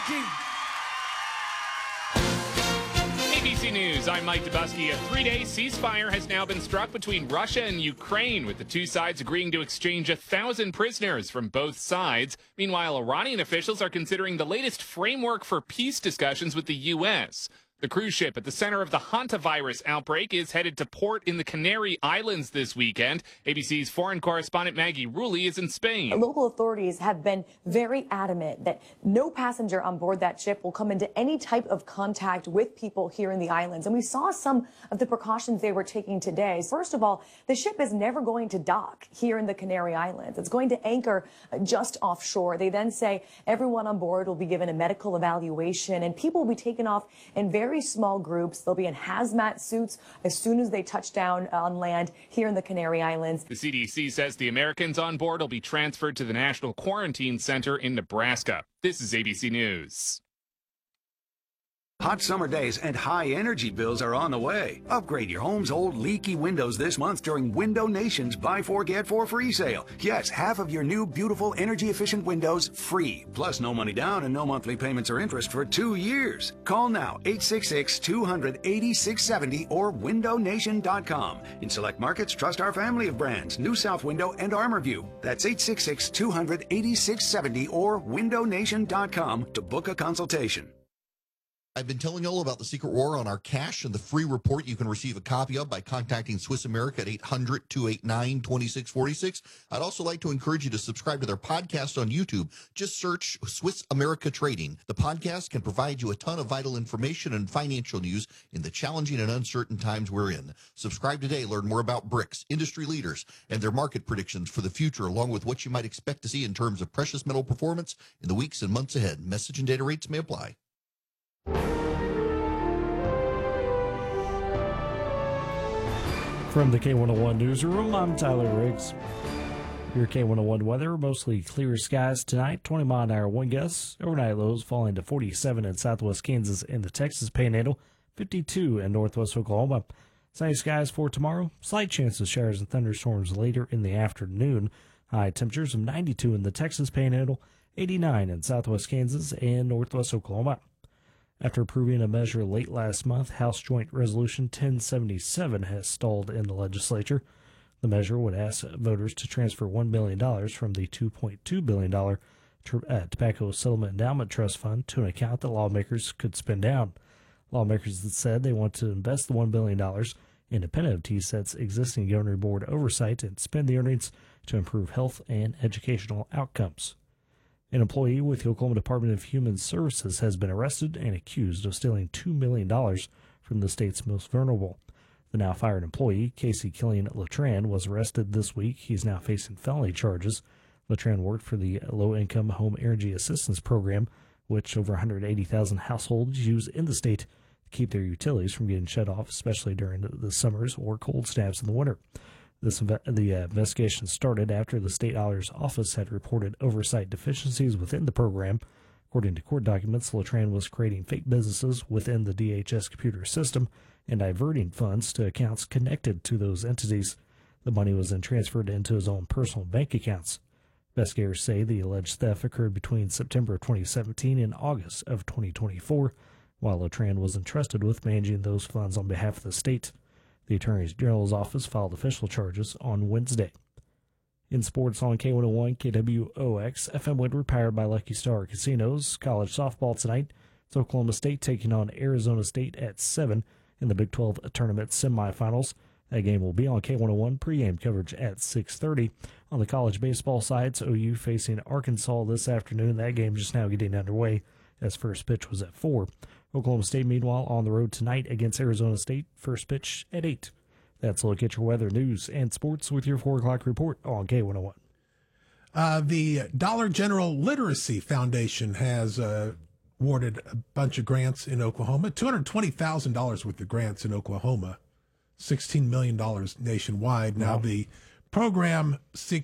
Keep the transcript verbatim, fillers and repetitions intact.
Viking. A B C News, I'm Mike Dubusky. A three-day ceasefire has now been struck between Russia and Ukraine, with the two sides agreeing to exchange a thousand prisoners from both sides. Meanwhile, Iranian officials are considering the latest framework for peace discussions with the U S. The cruise ship at the center of the hantavirus outbreak is headed to port in the Canary Islands this weekend. A B C's foreign correspondent Maggie Rulli is in Spain. Local authorities have been very adamant that no passenger on board that ship will come into any type of contact with people here in the islands. And we saw some of the precautions they were taking today. First of all, the ship is never going to dock here in the Canary Islands. It's going to anchor just offshore. They then say everyone on board will be given a medical evaluation and people will be taken off in very Very small groups. They'll be in hazmat suits as soon as they touch down on land here in the Canary Islands. The C D C says the Americans on board will be transferred to the National Quarantine Center in Nebraska. This is A B C News. Hot summer days and high energy bills are on the way. Upgrade your home's old leaky windows this month during Window Nation's Buy Four Get Four free sale. Yes, half of your new beautiful energy efficient windows free. Plus no money down and no monthly payments or interest for two years. Call now eight six six, two hundred, eighty-six seventy or window nation dot com. In select markets, trust our family of brands, New South Window and ArmorView. That's eight six six, two hundred, eighty-six seventy or window nation dot com to book a consultation. I've been telling you all about the secret war on our cash and the free report you can receive a copy of by contacting Swiss America at eight hundred, two eight nine, two six four six. I'd also like to encourage you to subscribe to their podcast on YouTube. Just search Swiss America Trading. The podcast can provide you a ton of vital information and financial news in the challenging and uncertain times we're in. Subscribe today. Learn more about BRICS, industry leaders, and their market predictions for the future, along with what you might expect to see in terms of precious metal performance in the weeks and months ahead. Message and data rates may apply. From the K one oh one Newsroom, I'm Tyler Riggs. Your K one oh one weather, mostly clear skies tonight, twenty mile an hour wind gusts, overnight lows falling to forty-seven in southwest Kansas and the Texas Panhandle, fifty-two in northwest Oklahoma. Sunny skies for tomorrow, slight chance of showers and thunderstorms later in the afternoon. High temperatures of ninety-two in the Texas Panhandle, eighty-nine in southwest Kansas and northwest Oklahoma. After approving a measure late last month, House Joint Resolution ten seventy-seven has stalled in the legislature. The measure would ask voters to transfer one billion dollars from the two point two billion dollars Tobacco Settlement Endowment Trust Fund to an account that lawmakers could spend down. Lawmakers have said they want to invest the one billion dollars independent of T S E T's existing governing board oversight and spend the earnings to improve health and educational outcomes. An employee with the Oklahoma Department of Human Services has been arrested and accused of stealing two million dollars from the state's most vulnerable. The now fired employee, Casey Killian Latran, was arrested this week. He's now facing felony charges. Latran worked for the Low-Income Home Energy Assistance Program, which over one hundred eighty thousand households use in the state to keep their utilities from getting shut off, especially during the summers or cold snaps in the winter. This the uh, investigation started after the state auditor's office had reported oversight deficiencies within the program. According to court documents, Latran was creating fake businesses within the D H S computer system and diverting funds to accounts connected to those entities. The money was then transferred into his own personal bank accounts. Investigators say the alleged theft occurred between September of twenty seventeen and August of twenty twenty-four, while Latran was entrusted with managing those funds on behalf of the state. The Attorney General's office filed official charges on Wednesday. In sports on K one oh one, K W O X, F M Woodward powered by Lucky Star Casinos. College softball tonight. It's Oklahoma State taking on Arizona State at seven in the Big twelve tournament semifinals. That game will be on K one oh one pregame coverage at six thirty. On the college baseball side, it's O U facing Arkansas this afternoon. That game just now getting underway as first pitch was at four. Oklahoma State, meanwhile, on the road tonight against Arizona State. First pitch at eight. That's a look at your weather, news, and sports with your four o'clock report on K one oh one. Uh, the Dollar General Literacy Foundation has uh, awarded a bunch of grants in Oklahoma. two hundred twenty thousand dollars worth of grants in Oklahoma. sixteen million dollars nationwide. Now, wow. The program seeks